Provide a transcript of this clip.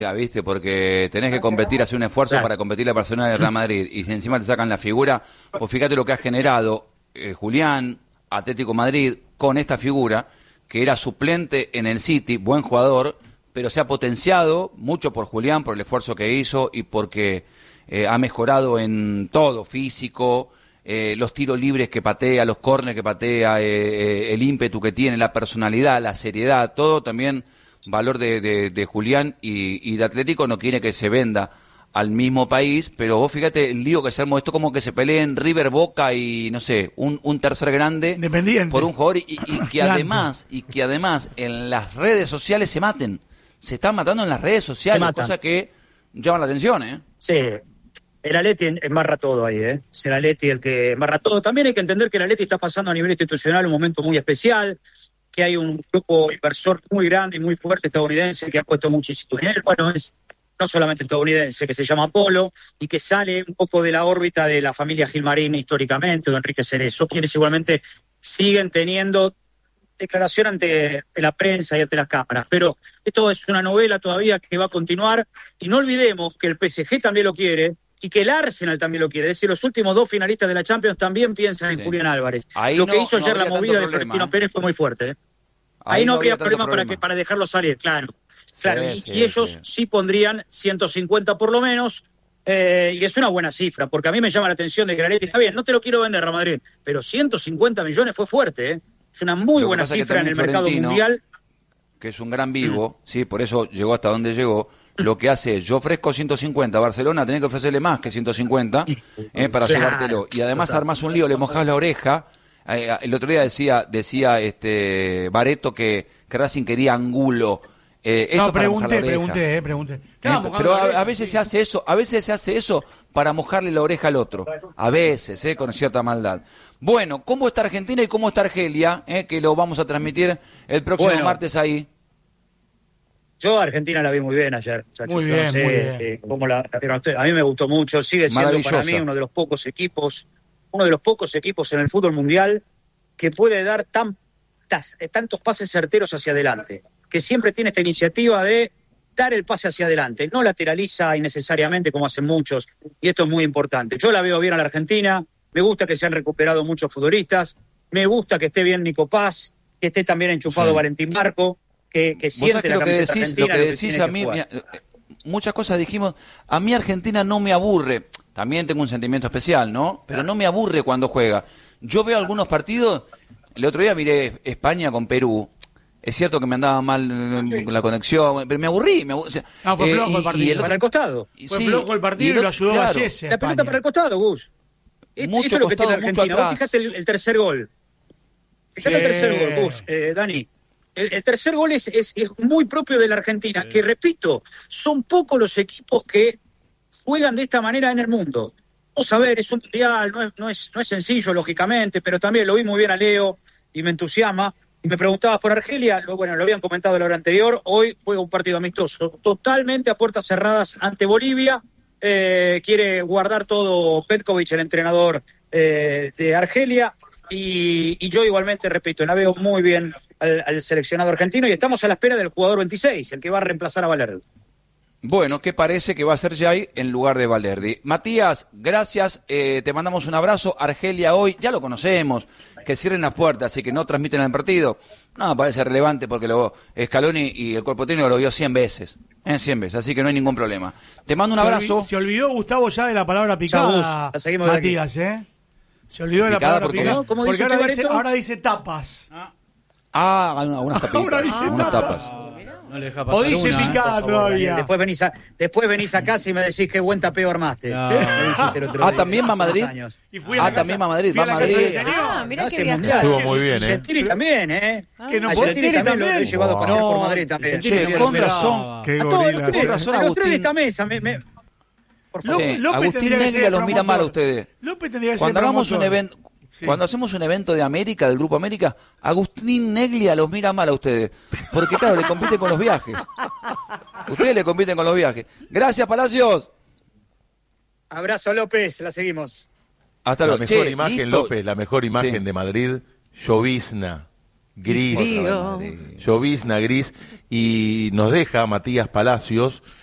¿viste? Porque tenés que competir, hacer un esfuerzo para competir la Barcelona del Real Madrid, y si encima te sacan la figura, pues fíjate lo que ha generado Julián, Atlético Madrid, con esta figura, que era suplente en el City, buen jugador, pero se ha potenciado mucho por Julián, por el esfuerzo que hizo y porque ha mejorado en todo, físico, los tiros libres que patea, los córneres que patea, el ímpetu que tiene, la personalidad, la seriedad, todo también valor de Julián, y de Atlético no quiere que se venda al mismo país, pero vos fíjate el lío que se armó, esto como que se peleen River, Boca y no sé, un tercer grande por un jugador y que además en las redes sociales se maten, se están matando en las redes sociales, cosa que llama la atención, ¿eh? Sí, el Atleti embarra todo ahí, ¿eh? Es el Atleti el que embarra todo. También hay que entender que el Atleti está pasando a nivel institucional un momento muy especial, que hay un grupo inversor muy grande y muy fuerte estadounidense que ha puesto muchísimo dinero. Bueno, es no solamente estadounidense, que se llama Apolo y que sale un poco de la órbita de la familia Gilmarín históricamente, o de Enrique Cerezo, quienes igualmente siguen teniendo declaración ante la prensa y ante las cámaras. Pero esto es una novela todavía que va a continuar, y no olvidemos que el PSG también lo quiere y que el Arsenal también lo quiere. Es decir, los últimos dos finalistas de la Champions también piensan en Julián Álvarez. Ahí lo que hizo ayer la movida de Florentino Pérez fue muy fuerte, ¿eh? Ahí no habría problema para dejarlo salir, claro. Y ellos sí pondrían 150 por lo menos, y es una buena cifra, porque a mí me llama la atención de que el Atleti, está bien, no te lo quiero vender, Real Madrid, pero 150 millones fue fuerte, ¿eh? Es una muy buena cifra en el mercado mundial. Que es un gran vivo, sí, por eso llegó hasta donde llegó. Lo que hace es, yo ofrezco 150, Barcelona tenés que ofrecerle más que 150 para llevártelo. Y además armás un lío, le mojás la oreja. El otro día decía Barreto que Racing quería Angulo. No, pregunté. Claro, pero a veces se hace eso, para mojarle la oreja al otro. A veces, con cierta maldad. Bueno, ¿cómo está Argentina y cómo está Argelia? Que lo vamos a transmitir el próximo martes ahí. Yo a Argentina la vi muy bien ayer. Muy bien. Cómo la vieron ustedes. A mí me gustó mucho. Sigue siendo para mí uno de los pocos equipos en el fútbol mundial que puede dar tantos pases certeros hacia adelante. Que siempre tiene esta iniciativa de dar el pase hacia adelante. No lateraliza innecesariamente como hacen muchos. Y esto es muy importante. Yo la veo bien a la Argentina. Me gusta que se han recuperado muchos futbolistas. Me gusta que esté bien Nico Paz. Que esté también enchufado Valentín Barco. Que siente la camiseta argentina. Lo que decís a mí, mira, muchas cosas dijimos, a mí Argentina no me aburre, también tengo un sentimiento especial, ¿no? Pero no me aburre cuando juega. Yo veo algunos partidos, el otro día miré España con Perú, es cierto que me andaba mal la conexión, pero me aburrí. Fue flojo el partido. Para el costado. Fue flojo el partido y lo ayudó a Gallese. La pelota para el costado, Gus. Esto es lo que tiene Argentina. Vos fíjate el tercer gol. Fíjate el tercer gol, Gus, Dani. El tercer gol es muy propio de la Argentina, que repito, son pocos los equipos que juegan de esta manera en el mundo. Vamos a ver, es un mundial, no es sencillo, lógicamente, pero también lo vi muy bien a Leo y me entusiasma. Y me preguntabas por Argelia, lo habían comentado la hora anterior, hoy juega un partido amistoso, totalmente a puertas cerradas ante Bolivia. Quiere guardar todo Petković, el entrenador de Argelia. Y yo igualmente, repito, la veo muy bien al seleccionado argentino, y estamos a la espera del jugador 26, el que va a reemplazar a Valerdi. Bueno, ¿qué parece que va a ser Jay en lugar de Valerdi? Matías, gracias, te mandamos un abrazo. Argelia hoy, ya lo conocemos, que cierren las puertas y que no transmiten el partido. No, parece relevante porque Scaloni y el cuerpo técnico lo vio 100 veces, 100 veces, así que no hay ningún problema. Te mando un abrazo. Se olvidó Gustavo ya de la palabra picada, Matías, Se olvidó de la palabra picada, porque ahora dice tapas. Algunas tapitas, algunas tapas. No le deja pasar o dice una, picada todavía. Después venís a casa y me decís qué buen tapeo armaste. También va a Madrid. También va a Madrid. Va a Madrid. Mirá que estuvo muy bien, Gentili también, Que no Gentili también. Lo he llevado a pasear por Madrid también. Con razón. Con razón, a los tres de esta mesa. Por favor. Agustín Neglia los mira mal a ustedes. López tendría que Cuando ser hagamos un evento. Sí. Cuando hacemos un evento de América, del Grupo América, Agustín Neglia los mira mal a ustedes. Porque claro, le compiten con los viajes. Ustedes le compiten con los viajes. Gracias, Palacios. Abrazo, López, la seguimos. Hasta luego. La mejor imagen, López, la mejor imagen de Madrid, llovizna, gris. Llovizna, gris. Y nos deja Matías Palacios